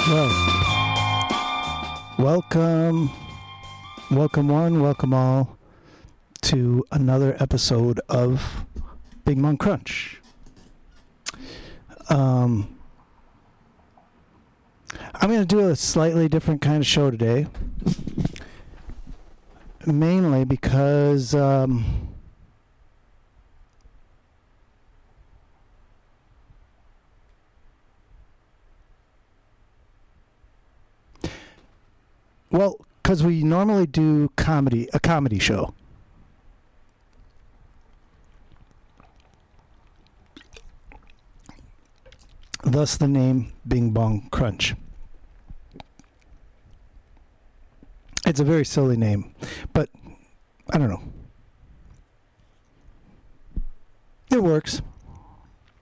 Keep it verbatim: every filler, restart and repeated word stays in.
Well, welcome, welcome one, welcome all to another episode of Big Monk Crunch. Um, I'm going to do a slightly different kind of show today, mainly because um, well, because we normally do comedy, a comedy show. Thus the name Bing Bong Crunch. It's a very silly name, but I don't know. It works.